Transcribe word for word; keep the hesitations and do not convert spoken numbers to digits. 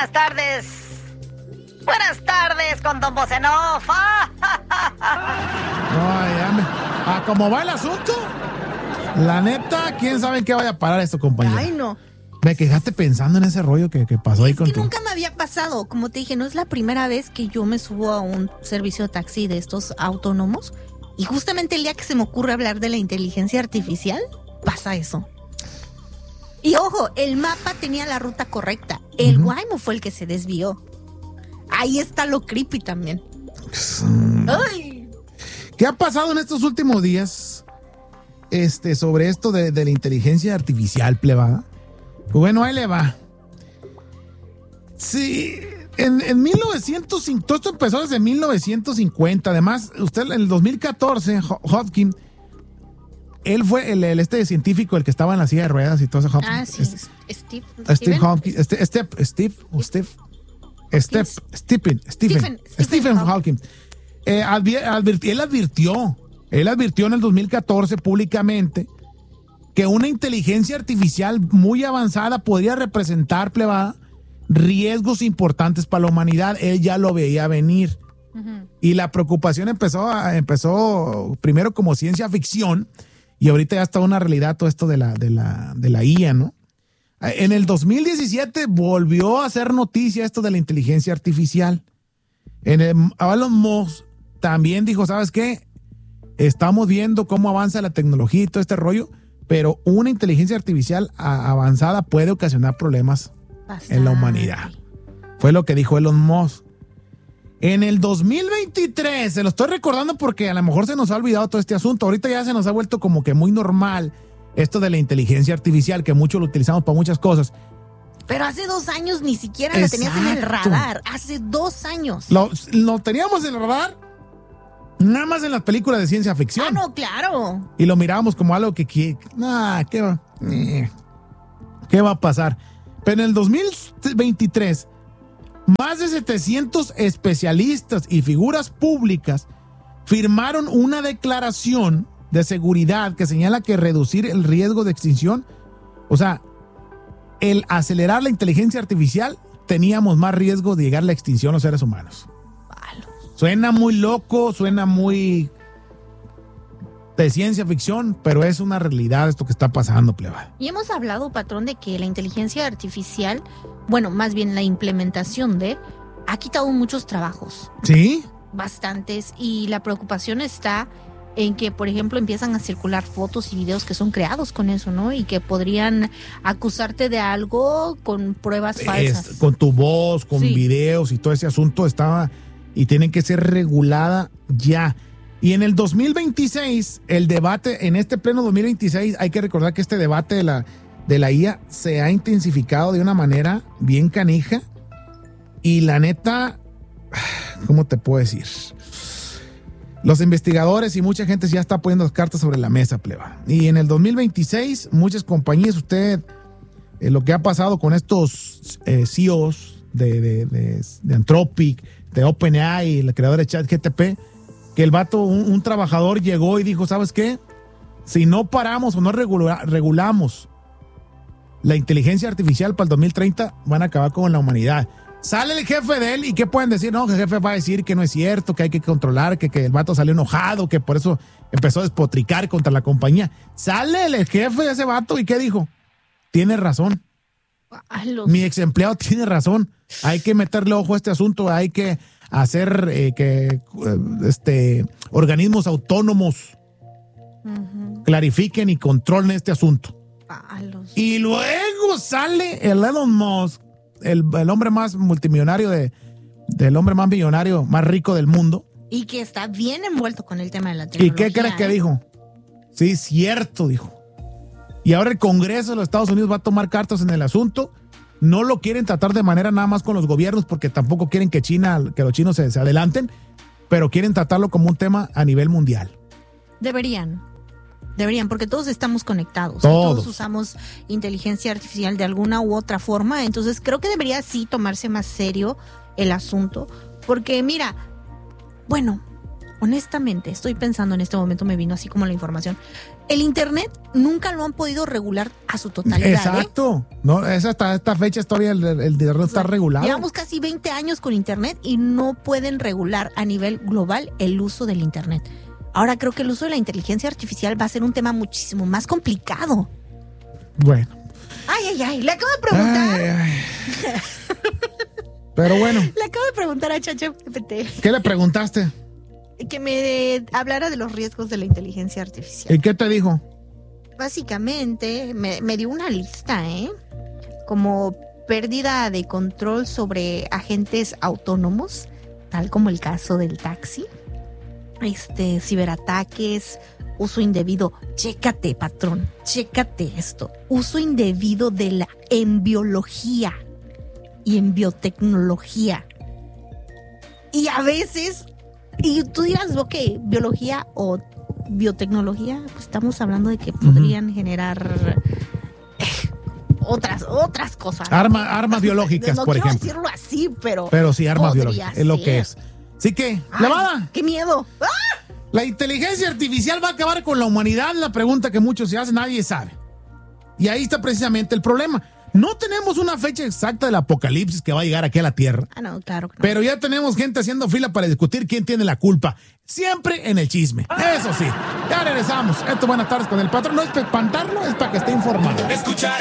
buenas tardes. Buenas tardes con Don Bocenoff. Ay, ya me... ¿A cómo va el asunto? La neta, ¿quién sabe en qué vaya a parar esto, compañero? Ay, no. Me quedaste pensando en ese rollo que, que pasó ahí Es contigo. que nunca me había pasado. Como te dije, no es la primera vez que yo me subo a un servicio de taxi de estos autónomos. Y justamente el día que se me ocurre hablar de la inteligencia artificial, pasa eso. Y ojo, el mapa tenía la ruta correcta. El uh-huh. Waymo fue el que se desvió. Ahí está lo creepy también. Mm. Ay. ¿Qué ha pasado en estos últimos días este, sobre esto de, de la inteligencia artificial, plebada? Pues bueno, ahí le va. Sí, en, en mil novecientos cincuenta, todo esto empezó desde mil novecientos cincuenta. Además, usted en el dos mil catorce, Hopkins, él fue el, el este científico, el que estaba en la silla de ruedas y todo ese Hopkins. Ah, sí, es, Steve. Steve Hopkins. Este, Steve, Steve, o Steve. Steve, Stephen, Stephen, Stephen, Stephen Hawking. Eh, advier, advirt, él advirtió, él advirtió en el dos mil catorce públicamente que una inteligencia artificial muy avanzada podría representar, plebada, riesgos importantes para la humanidad. Él ya lo veía venir. Uh-huh. Y la preocupación empezó, a, empezó primero como ciencia ficción y ahorita ya está una realidad todo esto de la, de la, de la I A, ¿no? En el dos mil diecisiete volvió a hacer noticia esto de la inteligencia artificial. En el, Elon Musk también dijo, ¿sabes qué? Estamos viendo cómo avanza la tecnología y todo este rollo, pero una inteligencia artificial a, avanzada puede ocasionar problemas Bastante. en la humanidad. Fue lo que dijo Elon Musk. En el dos mil veintitrés, se lo estoy recordando porque a lo mejor se nos ha olvidado todo este asunto. Ahorita ya se nos ha vuelto como que muy normal esto de la inteligencia artificial, que mucho lo utilizamos para muchas cosas. Pero hace dos años ni siquiera Exacto. lo tenías en el radar. Hace dos años. Lo, lo teníamos en el radar nada más en las películas de ciencia ficción. Ah, no, claro. Y lo mirábamos como algo que... que nah, ¿qué va? Eh, ¿Qué va a pasar? Pero en el dos mil veintitrés, más de setecientos especialistas y figuras públicas firmaron una declaración de seguridad que señala que reducir el riesgo de extinción, o sea, el acelerar la inteligencia artificial, teníamos más riesgo de llegar a la extinción los seres humanos. Vale. Suena muy loco, suena muy de ciencia ficción, pero es una realidad esto que está pasando, plebada. Y hemos hablado, patrón, de que la inteligencia artificial, bueno, más bien la implementación de, ha quitado muchos trabajos. ¿Sí? Bastantes, y la preocupación está en que, por ejemplo, empiezan a circular fotos y videos que son creados con eso, ¿no? Y que podrían acusarte de algo con pruebas falsas. Es, con tu voz, con sí. videos y todo ese asunto estaba y tienen que ser regulada ya. Y en el dos mil veintiséis, el debate, en este pleno dos mil veintiséis, hay que recordar que este debate de la, de la I A se ha intensificado de una manera bien canija. Y la neta, ¿cómo te puedo decir? Los investigadores y mucha gente ya está poniendo las cartas sobre la mesa, pleba. Y en el dos mil veintiséis, muchas compañías, usted, eh, lo que ha pasado con estos eh, C E Os de, de, de, de Anthropic, de OpenAI, el creador de ChatGPT, que el vato, un, un trabajador llegó y dijo, ¿sabes qué? Si no paramos o no regula, regulamos la inteligencia artificial para el dos mil treinta, van a acabar con la humanidad. Sale el jefe de él y ¿qué pueden decir? No, que el jefe va a decir que no es cierto, que hay que controlar, que, que el vato salió enojado, que por eso empezó a despotricar contra la compañía. Sale el jefe de ese vato y ¿qué dijo? Tiene razón. Los... Mi ex empleado tiene razón. Hay que meterle ojo a este asunto, hay que hacer eh, que eh, este, organismos autónomos uh-huh. clarifiquen y controlen este asunto. Los... Y luego sale el Elon Musk, El, el hombre más multimillonario de, del hombre más millonario, más rico del mundo. Y que está bien envuelto con el tema de la tecnología. ¿Y qué crees ¿eh? que dijo? Sí, cierto, dijo. Y ahora el Congreso de los Estados Unidos va a tomar cartas en el asunto. No lo quieren tratar de manera nada más con los gobiernos porque tampoco quieren que China, que los chinos se, se adelanten, pero quieren tratarlo como un tema a nivel mundial. Deberían. Deberían, porque todos estamos conectados. Todos. Todos usamos inteligencia artificial de alguna u otra forma. Entonces creo que debería sí tomarse más serio el asunto. Porque mira, bueno, honestamente, estoy pensando en este momento, me vino así como la información. El Internet nunca lo han podido regular a su totalidad. Exacto. ¿eh? No, es hasta esta fecha todavía el, el Internet no está regulado. Llevamos casi veinte años con Internet y no pueden regular a nivel global el uso del Internet. Ahora creo que el uso de la inteligencia artificial va a ser un tema muchísimo más complicado. Bueno. Ay, ay, ay, le acabo de preguntar. Ay, ay. Pero bueno. Le acabo de preguntar a ChatGPT. ¿Qué le preguntaste? Que me hablara de los riesgos de la inteligencia artificial. ¿Y qué te dijo? Básicamente me, me dio una lista, ¿eh? Como pérdida de control sobre agentes autónomos, tal como el caso del taxi. Este, ciberataques, uso indebido. Chécate, patrón, chécate esto. Uso indebido de la en biología y en biotecnología. Y a veces, y tú dirás, ok, biología o biotecnología, pues estamos hablando de que podrían uh-huh. generar eh, otras, otras cosas. Arma, armas biológicas, no por ejemplo. No quiero decirlo así, pero. Pero sí, armas biológicas, es lo que es. Así que, lavada. ¡Qué miedo! ¡Ah! ¿La inteligencia artificial va a acabar con la humanidad? La pregunta que muchos se hacen, nadie sabe. Y ahí está precisamente el problema. No tenemos una fecha exacta del apocalipsis que va a llegar aquí a la Tierra. Ah, no, claro que no. Pero ya tenemos gente haciendo fila para discutir quién tiene la culpa. Siempre en el chisme. Eso sí. Ya regresamos. Esto, buenas tardes con el patrón. No es para espantarlo, es para que esté informado. Escuchar